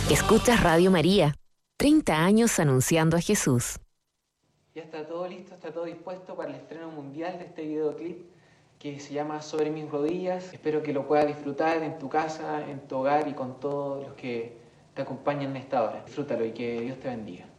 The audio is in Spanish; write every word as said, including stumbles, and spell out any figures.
Escuchas Radio María, treinta años anunciando a Jesús. Ya está todo listo, está todo dispuesto para el estreno mundial de este videoclip que se llama Sobre mis rodillas. Espero que lo puedas disfrutar en tu casa, en tu hogar y con todos los que te acompañan en esta hora. Disfrútalo y que Dios te bendiga.